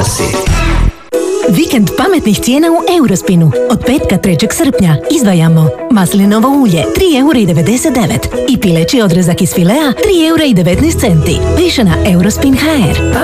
glasi. Vikend pametnih cijena u Eurospinu. Od petka 3. srpnja izdvajamo maslinovo ulje 3,99 € i pileći odrezak iz filea 3,19 € Više na Eurospin.hr.